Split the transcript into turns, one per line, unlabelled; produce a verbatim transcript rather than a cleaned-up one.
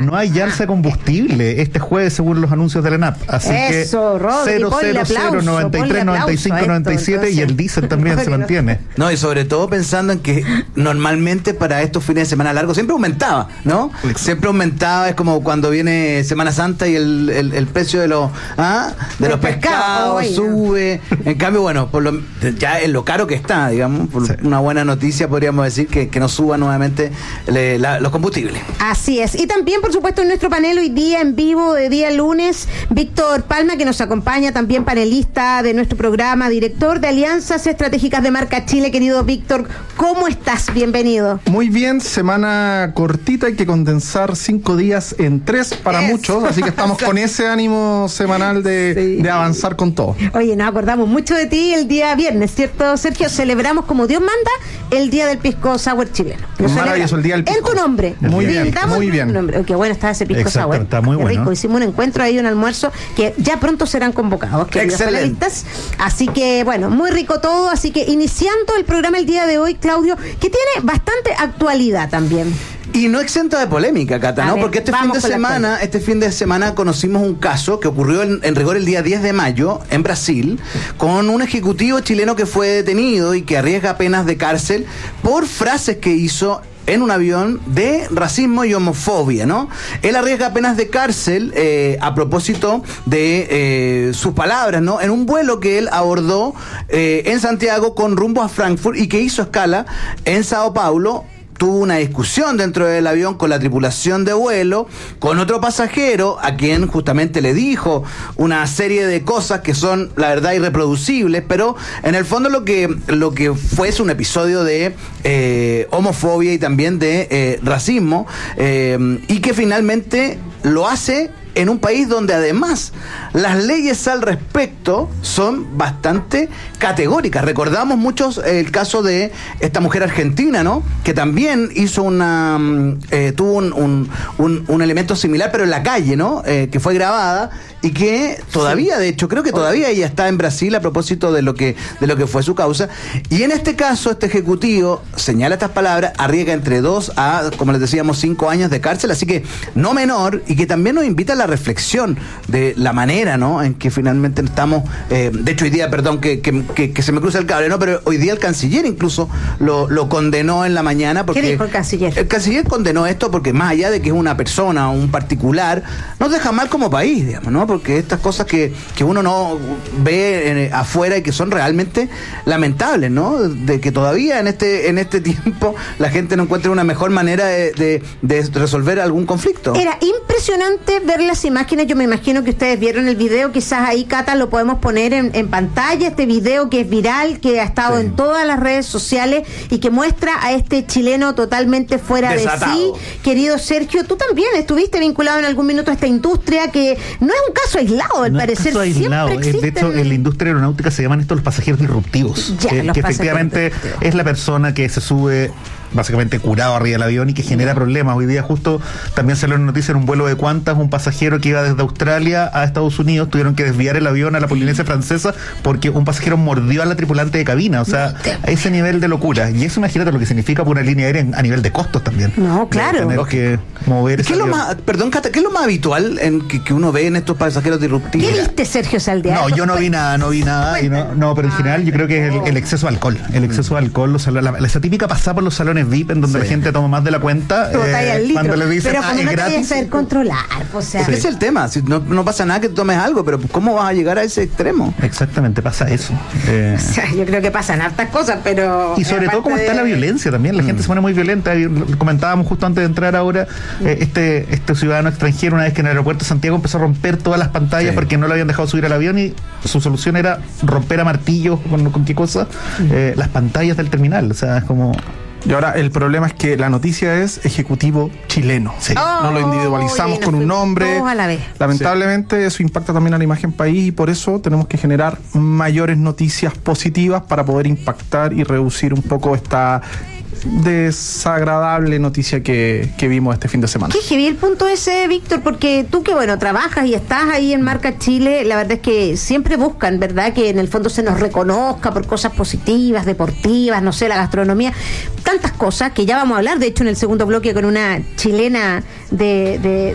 no hay alza de combustible este jueves según los anuncios de la ENAP. Así
Eso,
que
Rodri,
cero cero cero noventa y tres noventa y cinco noventa y siete y el diésel también se mantiene.
No, y sobre todo pensando en que normalmente para estos fines de semana largos siempre aumentaba, ¿no? Exacto. Siempre aumentaba, es como cuando viene Semana Santa y el, el, el precio de los ¿ah? de los pescados pescado, sube. En cambio, bueno, por lo, ya es lo caro que está, digamos, por sí. Una buena noticia podríamos decir que, que no suba nuevamente le, la, los combustibles.
Así es. Y también, por supuesto, en nuestro panel hoy día en vivo de día lunes, Víctor Palma, que nos acompaña, también panelista de nuestro programa, director de Alianzas Estratégicas de Marca Chile. Querido Víctor, ¿cómo estás? Bienvenido.
Muy bien, semana cortita, hay que condensar cinco días en tres para es. muchos, así que estamos con ese ánimo semanal de, sí. de avanzar con todo.
Oye, nos acordamos mucho de ti el día viernes, ¿cierto, Sergio? Celebramos como Dios manda el Día del Pisco Sour chileno.
Nos Maravilloso, el Día del Pisco.
En tu nombre.
Muy bien, muy bien.
Nombre. Qué bueno está ese Pisco
Exacto,
Sour.
Está muy
Qué
bueno.
rico. Hicimos un encuentro ahí, un almuerzo, que ya pronto serán convocados, queridos panelistas. Así que, bueno, muy rico todo. Así que iniciando el programa el día de hoy, Claudio, que tiene bastante actualidad también.
Y no exenta de polémica, Cata, ¿no? A ver, porque este fin de semana, este fin de semana conocimos un caso que ocurrió en, en rigor el día diez de mayo en Brasil, con un ejecutivo chileno que fue detenido y que arriesga penas de cárcel por frases que hizo en un avión de racismo y homofobia, ¿no? Él arriesga penas de cárcel eh, a propósito de eh, sus palabras, ¿no? En un vuelo que él abordó eh, en Santiago con rumbo a Frankfurt y que hizo escala en Sao Paulo. Tuvo una discusión dentro del avión con la tripulación de vuelo, con otro pasajero a quien justamente le dijo una serie de cosas que son, la verdad, irreproducibles, pero en el fondo lo que, lo que fue es un episodio de eh, homofobia y también de eh, racismo, eh, y que finalmente lo hace en un país donde además las leyes al respecto son bastante categóricas. Recordamos muchos el caso de esta mujer argentina, ¿no? Que también hizo una eh, tuvo un, un, un, un elemento similar, pero en la calle, ¿no? Eh, que fue grabada y que todavía, sí. de hecho, creo que todavía ella está en Brasil a propósito de lo que de lo que fue su causa. Y en este caso, este ejecutivo señala estas palabras, arriesga entre dos a, como les decíamos, cinco años de cárcel, así que no menor, y que también nos invita a la reflexión de la manera, ¿no? En que finalmente estamos, eh, de hecho hoy día, perdón, que, que, que, que se me cruza el cable, ¿no? Pero hoy día el canciller incluso lo, lo condenó en la mañana. Porque
¿qué dijo el canciller?
El canciller condenó esto porque más allá de que es una persona, un particular, nos deja mal como país, digamos, ¿no? Porque estas cosas que, que uno no ve eh, afuera y que son realmente lamentables, ¿no? De que todavía en este, en este tiempo la gente no encuentre una mejor manera de, de, de resolver algún conflicto.
Era impresionante ver las imágenes, yo me imagino que ustedes vieron el video, quizás ahí, Cata, lo podemos poner en, en pantalla, este video que es viral, que ha estado sí. en todas las redes sociales y que muestra a este chileno totalmente fuera Desatado. de sí. Querido Sergio, tú también estuviste vinculado en algún minuto a esta industria que no es un caso aislado, al
no
parecer.
Es caso aislado.
Siempre
de hecho, en la industria aeronáutica se llaman estos los pasajeros disruptivos,
ya,
que,
los
que
pasajeros
efectivamente
disruptivos.
Es la persona que se sube básicamente curado arriba del avión y que genera problemas. Hoy día justo también salió una noticia en un vuelo de Qantas, un pasajero que iba desde Australia a Estados Unidos, tuvieron que desviar el avión a la Polinesia Francesa porque un pasajero mordió a la tripulante de cabina, o sea, a ese nivel de locura. Y eso, imagínate lo que significa para una línea aérea a nivel de costos también.
No, claro.
Tener
que mover
¿Qué es lo más, perdón, Cata, ¿qué es lo más habitual en que, que uno ve en estos pasajeros disruptivos?
¿Qué viste, Sergio Saldear?
No, yo no vi nada, no vi nada. Y no, no, pero en general yo creo que es el, el exceso de alcohol. El exceso de alcohol, los salones, la, esa típica pasada por los salones V I P en donde sí. la gente toma más de la cuenta.
Eh,
cuando le dicen,
pero
ah,
cuando
es
no
gratis.
te vayas a saber controlar. O sea.
Sí. Ese es el tema. Si no, no pasa nada que tomes algo, pero ¿cómo vas a llegar a ese extremo?
Exactamente, pasa eso. Eh,
o sea, yo creo que pasan hartas cosas, pero.
Y sobre todo cómo de... está la violencia también. La mm. gente se pone muy violenta. Comentábamos justo antes de entrar ahora, mm. eh, este, este ciudadano extranjero, una vez que en el aeropuerto de Santiago empezó a romper todas las pantallas sí. porque no lo habían dejado subir al avión y su solución era romper a martillos, con, con qué cosa, mm. eh, las pantallas del terminal. O sea, es como.
Y ahora el problema es que la noticia es ejecutivo chileno. Sí. Oh, no lo individualizamos con un nombre.
A la vez.
Lamentablemente sí. eso impacta también a la imagen país y por eso tenemos que generar mayores noticias positivas para poder impactar y reducir un poco esta desagradable noticia que, que vimos este fin de semana.
Qué heavy el punto ese, Víctor, porque tú que bueno, trabajas y estás ahí en Marca Chile, la verdad es que siempre buscan, ¿verdad? Que en el fondo se nos reconozca por cosas positivas, deportivas, no sé, la gastronomía, tantas cosas que ya vamos a hablar, de hecho en el segundo bloque con una chilena de, de